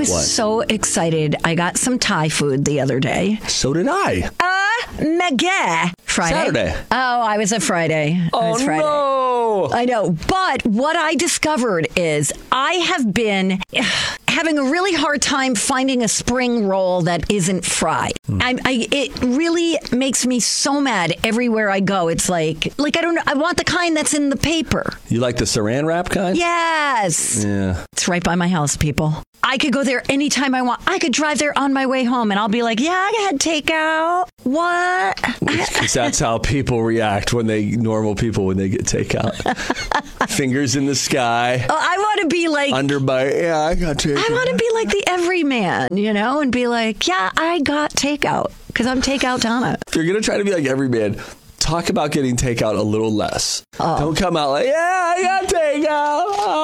so excited. I got some Thai food the other day. So did I. Mega Friday. Saturday. Oh, I was a Friday. Oh, Friday. no. I know. But what I discovered is I have been having a really hard time finding a spring roll that isn't fried. It really makes me so mad everywhere I go. It's like I don't know. I want the kind that's in the paper. You like the saran wrap kind? Yes. Yeah. It's right by my house, people. I could go there anytime I want. I could drive there on my way home and I'll be like, yeah, I had takeout. What? Because that's how people react normal people when they get takeout. Fingers in the sky. Oh, I want to be like... I got takeout. I want to be like the everyman, and be like, yeah, I got takeout. Because I'm takeout Donna. If you're going to try to be like everyman, talk about getting takeout a little less. Oh. Don't come out like, yeah, I got takeout.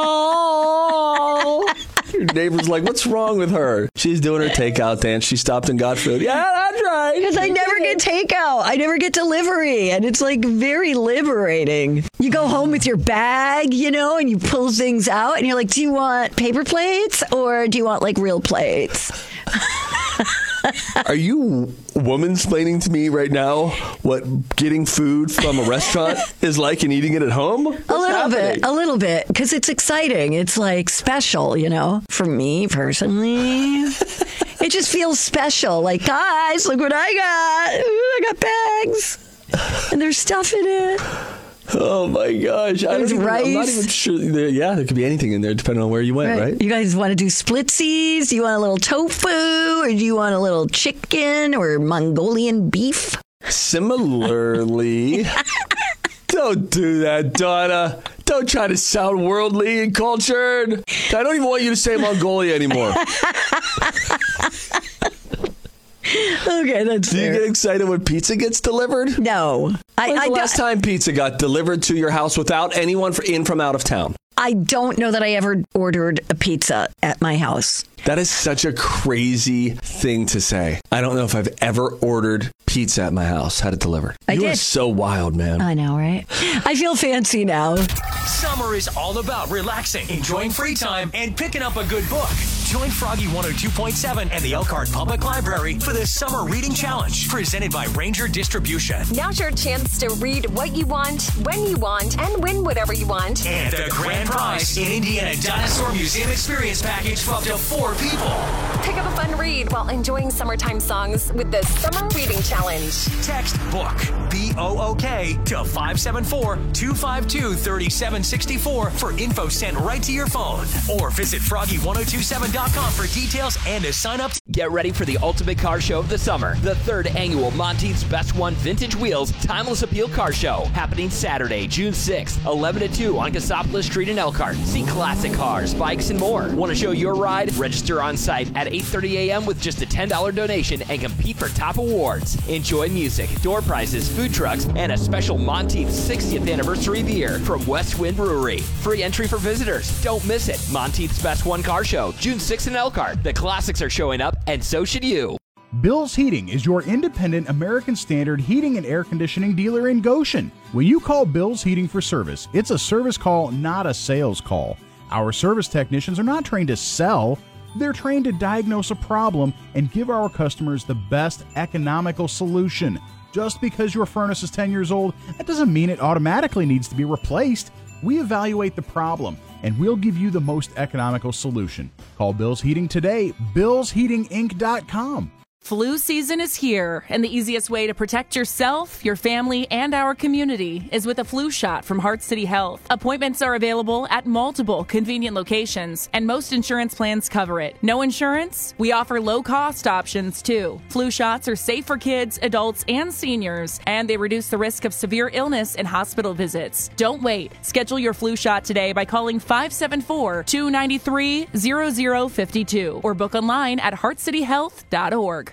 Oh. Your neighbor's like, what's wrong with her? She's doing her takeout dance. She stopped and got food. Yeah, that's right. Because I never get takeout. I never get delivery. And it's like very liberating. You go home with your bag, and you pull things out and you're like, do you want paper plates or do you want like real plates? Are you woman-splaining to me right now what getting food from a restaurant is like and eating it at home? A little bit, because it's exciting. It's like special, for me personally. It just feels special. Like, guys, look what I got. Ooh, I got bags. And there's stuff in it. Oh my gosh. There's rice. I'm not even sure. There could be anything in there depending on where you went, right? You guys want to do splitsies? Do you want a little tofu? Or do you want a little chicken or Mongolian beef? Similarly, don't do that, Donna. Don't try to sound worldly and cultured. I don't even want you to say Mongolia anymore. Okay, that's fair. Do you get excited when pizza gets delivered? No. When's the last time pizza got delivered to your house without anyone from out of town? I don't know that I ever ordered a pizza at my house. That is such a crazy thing to say. I don't know if I've ever ordered pizza at my house, had it delivered. You are so wild, man. I know, right? I feel fancy now. Summer is all about relaxing, enjoying free time, and picking up a good book. Join Froggy 102.7 and the Elkhart Public Library for the Summer Reading Challenge, presented by Ranger Distribution. Now's your chance to read what you want, when you want, and win whatever you want. And the grand prize, an Indiana Dinosaur Museum Experience Package for up to 4 people. Pick up a fun read while enjoying summertime songs with the Summer Reading Challenge. Text BOOK, B-O-O-K, to 574-252-3764 for info sent right to your phone. Or visit Froggy1027.com for details and to sign up. Get ready for the ultimate car show of the summer. The 3rd annual Monteith's Best One Vintage Wheels Timeless Appeal Car Show. Happening Saturday, June 6th, 11 to 2 on Cassopolis Street in Elkhart. See classic cars, bikes, and more. Want to show your ride? Register on site at 8:30 a.m. with just a $10 donation and compete for top awards. Enjoy music, door prizes, food trucks, and a special Monteith's 60th anniversary beer from West Wind Brewery. Free entry for visitors. Don't miss it. Monteith's Best One Car Show, June 6th in Elkhart. The classics are showing up, and so should you. Bill's Heating is your independent American Standard heating and air conditioning dealer in Goshen. When you call Bill's Heating for service, it's a service call, not a sales call. Our service technicians are not trained to sell. They're trained to diagnose a problem and give our customers the best economical solution. Just because your furnace is 10 years old, that doesn't mean it automatically needs to be replaced. We evaluate the problem, and we'll give you the most economical solution. Call Bill's Heating today, billsheatinginc.com. Flu season is here, and the easiest way to protect yourself, your family, and our community is with a flu shot from Heart City Health. Appointments are available at multiple convenient locations, and most insurance plans cover it. No insurance? We offer low-cost options, too. Flu shots are safe for kids, adults, and seniors, and they reduce the risk of severe illness and hospital visits. Don't wait. Schedule your flu shot today by calling 574-293-0052 or book online at heartcityhealth.org.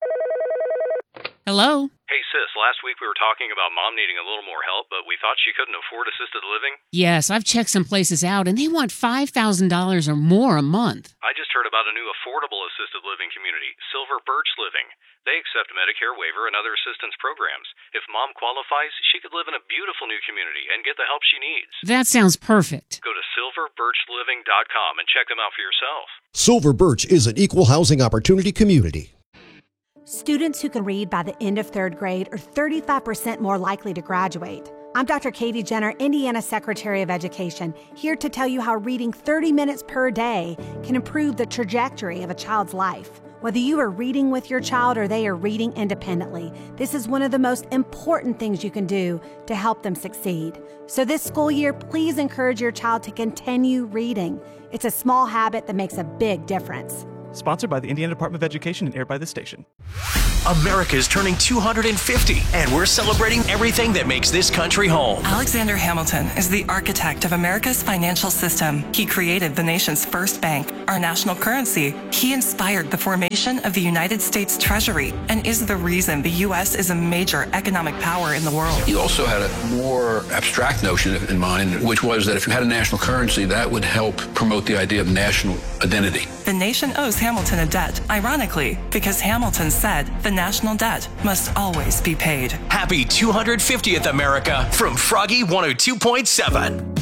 Hello? Hey, sis, last week we were talking about Mom needing a little more help, but we thought she couldn't afford assisted living. Yes, I've checked some places out, and they want $5,000 or more a month. I just heard about a new affordable assisted living community, Silver Birch Living. They accept Medicare waiver and other assistance programs. If Mom qualifies, she could live in a beautiful new community and get the help she needs. That sounds perfect. Go to silverbirchliving.com and check them out for yourself. Silver Birch is an equal housing opportunity community. Students who can read by the end of third grade are 35% more likely to graduate. I'm Dr. Katie Jenner, Indiana Secretary of Education, here to tell you how reading 30 minutes per day can improve the trajectory of a child's life. Whether you are reading with your child or they are reading independently, this is one of the most important things you can do to help them succeed. So this school year, please encourage your child to continue reading. It's a small habit that makes a big difference. Sponsored by the Indiana Department of Education and aired by this station. America's turning 250, and we're celebrating everything that makes this country home. Alexander Hamilton is the architect of America's financial system. He created the nation's first bank, our national currency. He inspired the formation of the United States Treasury and is the reason the U.S. is a major economic power in the world. He also had a more abstract notion in mind, which was that if you had a national currency, that would help promote the idea of national identity. The nation owes Hamilton a debt, ironically, because Hamilton said the national debt must always be paid. Happy 250th, America, from Froggy 102.7.